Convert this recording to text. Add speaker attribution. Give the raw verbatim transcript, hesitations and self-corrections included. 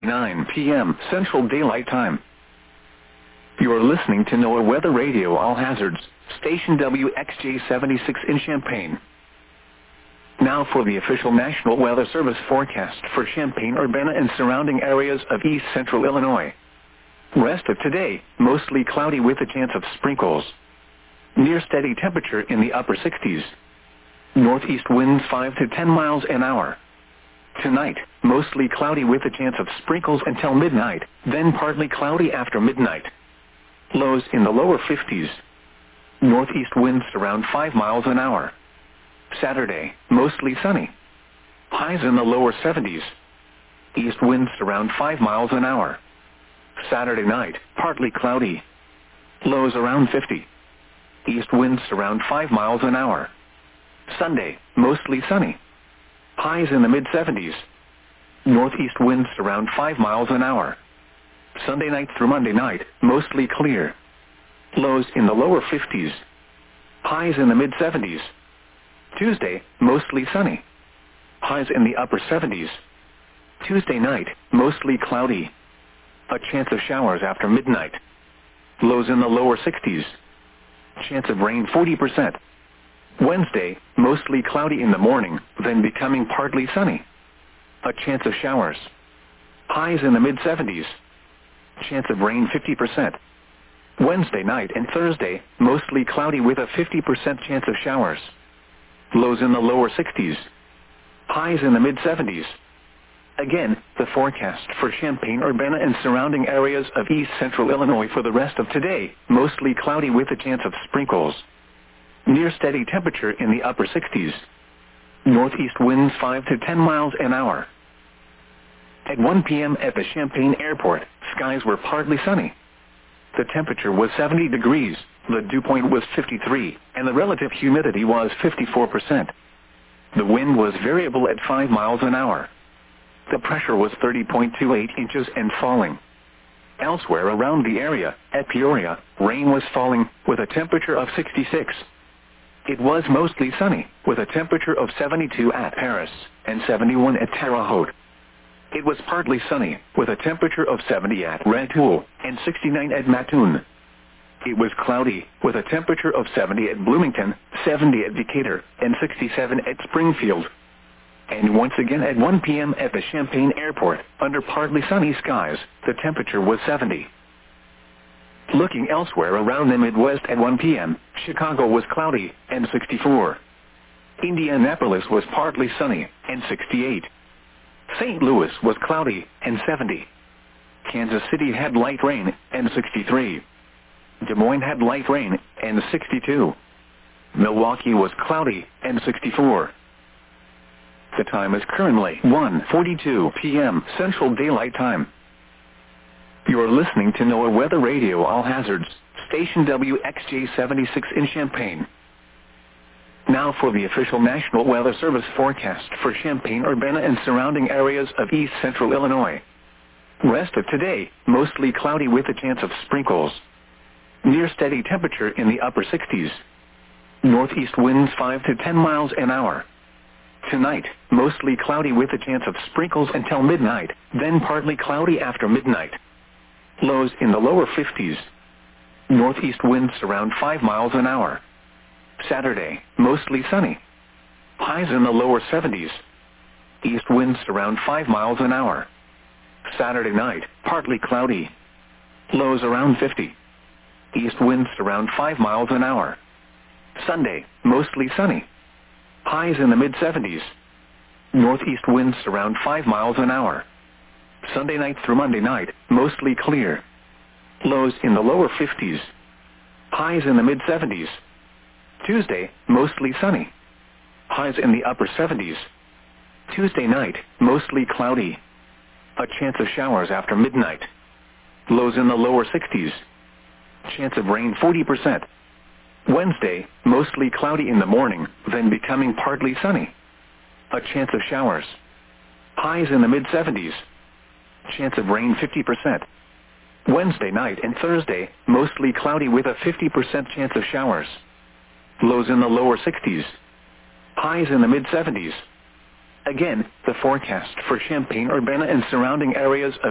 Speaker 1: nine p m Central Daylight Time. You are listening to NOAA Weather Radio All Hazards, station W X J seventy-six in Champaign. Now for the official National Weather Service forecast for Champaign-Urbana and surrounding areas of east central Illinois. Rest of today, mostly cloudy with a chance of sprinkles. Near steady temperature in the upper sixties. Northeast winds five to ten miles an hour. Tonight, mostly cloudy with a chance of sprinkles until midnight, then partly cloudy after midnight. Lows in the lower fifties. Northeast winds around five miles an hour. Saturday, mostly sunny. Highs in the lower seventies. East winds around five miles an hour. Saturday night, partly cloudy. Lows around fifty. East winds around five miles an hour. Sunday, mostly sunny. Highs in the mid seventies. Northeast winds around five miles an hour. Sunday night through Monday night, mostly clear. Lows in the lower fifties. Highs in the mid seventies. Tuesday, mostly sunny. Highs in the upper seventies. Tuesday night, mostly cloudy. A chance of showers after midnight. Lows in the lower sixties. Chance of rain forty percent. Wednesday, mostly cloudy in the morning, then becoming partly sunny. A chance of showers. Highs in the mid seventies. Chance of rain fifty percent. Wednesday night and Thursday, mostly cloudy with a fifty percent chance of showers. Lows in the lower sixties. Highs in the mid seventies. Again, the forecast for Champaign-Urbana and surrounding areas of east central Illinois for the rest of today, mostly cloudy with a chance of sprinkles. Near steady temperature in the upper sixties. Northeast winds five to ten miles an hour. At one p m at the Champaign Airport, skies were partly sunny. The temperature was seventy degrees, the dew point was fifty-three, and the relative humidity was fifty-four percent. The wind was variable at five miles an hour. The pressure was thirty point two eight inches and falling. Elsewhere around the area, at Peoria, rain was falling, with a temperature of sixty-six. It was mostly sunny, with a temperature of seventy-two at Paris, and seventy-one at Terre Haute. It was partly sunny, with a temperature of seventy at Rantoul, and sixty-nine at Mattoon. It was cloudy, with a temperature of seventy at Bloomington, seventy at Decatur, and sixty-seven at Springfield. And once again at one p m at the Champaign Airport, under partly sunny skies, the temperature was seventy. Looking elsewhere around the Midwest at one p m, Chicago was cloudy, and sixty-four. Indianapolis was partly sunny, and sixty-eight. Saint Louis was cloudy, and seventy. Kansas City had light rain, and sixty-three. Des Moines had light rain, and sixty-two. Milwaukee was cloudy, and sixty-four. The time is currently one forty-two p m Central Daylight Time. You are listening to NOAA Weather Radio All Hazards, station W X J seventy-six in Champaign. Now for the official National Weather Service forecast for Champaign-Urbana and surrounding areas of east central Illinois. Rest of today, mostly cloudy with a chance of sprinkles. Near steady temperature in the upper sixties. Northeast winds five to ten miles an hour. Tonight, mostly cloudy with a chance of sprinkles until midnight, then partly cloudy after midnight. Lows in the lower fifties. Northeast winds around five miles an hour. Saturday, mostly sunny. Highs in the lower seventies. East winds around five miles an hour. Saturday night, partly cloudy. Lows around fifty. East winds around five miles an hour. Sunday, mostly sunny. Highs in the mid seventies. Northeast winds around five miles an hour. Sunday night through Monday night, mostly clear. Lows in the lower fifties. Highs in the mid seventies. Tuesday, mostly sunny. Highs in the upper seventies. Tuesday night, mostly cloudy. A chance of showers after midnight. Lows in the lower sixties. Chance of rain forty percent. Wednesday, mostly cloudy in the morning, then becoming partly sunny. A chance of showers. Highs in the mid seventies. Chance of rain fifty percent. Wednesday night and Thursday, mostly cloudy with a fifty percent chance of showers. Lows in the lower sixties. Highs in the mid seventies. Again, the forecast for Champaign-Urbana and surrounding areas of